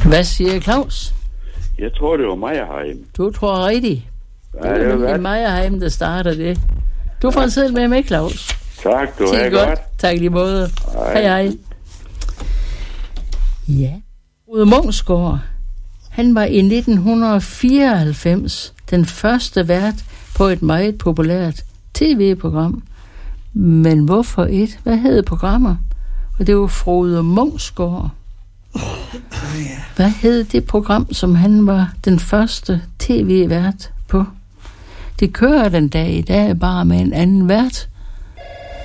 Hvad siger Claus? Jeg tror, det var Meyerheim. Du tror rigtigt. Ja, det er nemlig Meyerheim, der starter det. Du får en seddel med, Claus. Tak, du er godt. godt. Tak lige måde. Hej. Ja. Ude Munksgaard, han var i 1994 den første vært på et meget populært tv-program. Men hvorfor et? Hvad hed programmer? Og det var Frode Munksgaard. Hvad hed det program, som han var den første tv-vært på? Det kører den dag i dag bare med en anden vært.